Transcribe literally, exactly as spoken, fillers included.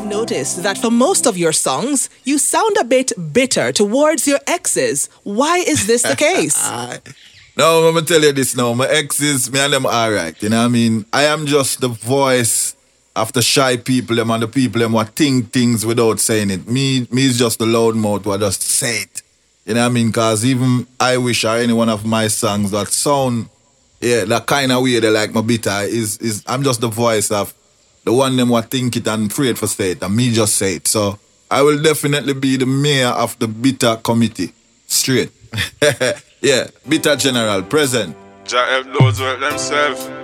noticed that for most of your songs, you sound a bit bitter towards your exes. Why is this the case? No, I'm gonna tell you this now. My exes, me and them alright. You know what I mean? I am just the voice of the shy people, them and the people them what think things without saying it. Me, me is just the loud mouth who just say it. You know what I mean? Cause even I wish or any one of my songs that sound, yeah, that kind of way they like my bitter is is I'm just the voice of the one them what think it and afraid for say it, and me just say it. So I will definitely be the mayor of the bitter committee. Straight. Yeah, bitter general present. Jah help those who help themselves.